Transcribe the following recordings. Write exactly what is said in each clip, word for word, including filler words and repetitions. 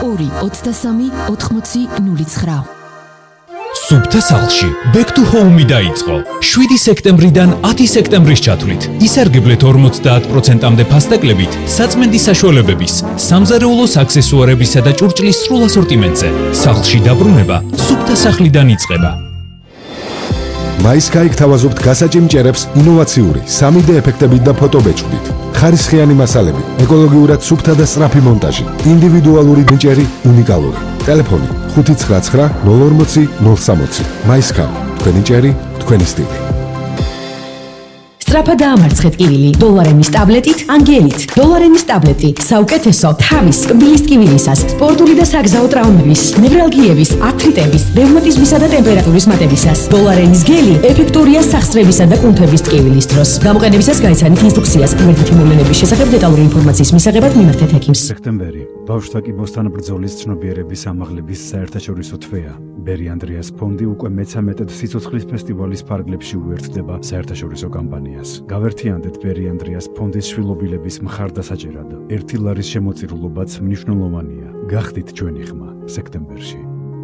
ორი ოცდასამი ოთხმოცი ნული ცხრა. სუფთა სახლში Back to Home დაიწყო. შვიდი სექტემბრიდან ათი სექტემბრის ჩათვლით ისარგებლეთ ორმოცდაათ პროცენტამდე ფასტაკლებით საწმენდის საშუალებების, სამზარეულოს აქსესუარებისა და ჭურჭლის სრულ ასორტიმენტზე. სახლში დაბრუნება სუფთა სახლიდან იწყება. MySky გთავაზობთ გასაჭიმჭერებს ინოვაციური სამი დე ეფექტებით და ფოტობეჭდით. ხარისხიანი მასალები, ეკოლოგიურად სუფთა და სწრაფი მონტაჟი, ინდივიდუალური ნიჭერი, უნიკალური. ტელეფონი ხუთი ცხრა ცხრა ნულ ორმოცი ნულ სამოცი. MySky, თქვენი ჭერი, თქვენი სტილი. სწრაფად დაამარცხეთ კივილი დოლარენის ტაბლეტით ანგელით. დოლარენის ტაბლეტი საუკეთესო თავის კბილის ტკივილისას, სპორტული და საგზაო ტრაუმების, ნევრალგიების, ართრიტების, რევმატიზმისა და ტემპერატურის მატებისას. დოლარენის გელი ეფექტურია სახსრებისა და კუნთების ტკივილის დროს. გამოყენებისას გაიცანით ინსტრუქციას. გვერდითი მოვლენების შესახებ დეტალური ინფორმაციის მისაღებად მიმართეთ ჰექიმს. სექტემბერი ბავშვთა კიბოსთან ბრძოლის ცნობიერების ამაღლების საერთაშორისო თვეა. ბერი ანდრიას ფონდი უკვე მეცამეტედ სიცოცხლის ფესტივალის ფარგლებში უერთდება საერთაშორისო კამპანიას. გავერთიანდეთ ბერი ანდრიას ფონდის შვილობილების მხარდასაჭერად. ერთი ლარის შემოწირულობაც მნიშვნელოვანია. გახდით ჩვენი ხმა სექტემბერში.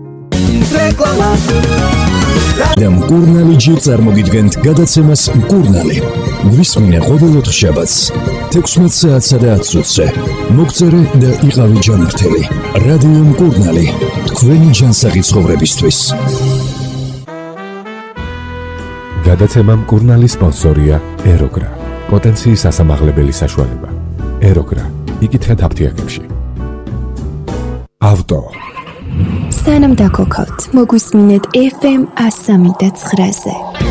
და მკურნალი ჯერ წარმოგიდგენთ გადაცემას მკურნალი. გვისმინე ყოველ ოთხშაბათს თექვსმეტ საათსა და ათს წუთზე. მოგწერე და იყავი ჯანმრთელი. რადიო მკურნალი, თქვენი ჯანსაღი ცხოვრებისთვის. გადაცემა მკურნალი სპონსორია ეროგრა. პოტენციის ასამაღლებელი საშუალება. ეროგრა. იკითხეთ აფთიაქებში. ავტო. სანამ დაგოქავთ, მოგვისმინეთ ეფ ემ სამი და ცხრაზე.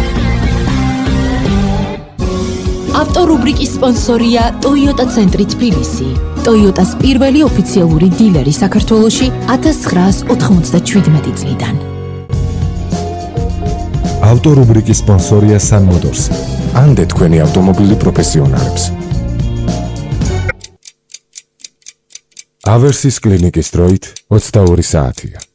ავტორუბრიკის სპონსორია Toyota ცენტრი თბილისი. Toyota-ს პირველი ოფიციალური დილერი საქართველოში ათას ცხრაას ოთხმოცდაშვიდმეტი წლიდან. ავტორუბრიკის სპონსორია Sun Motors. ანდე თქვენი ავტომობილი პროფესიონალებს. ავერსის კლინიკის დროით ოცდაორი საათია.